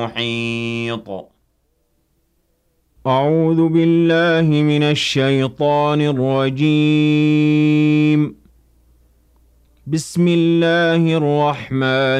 محيط أعوذ بالله من الشيطان الرجيم. بسم الله الرحمن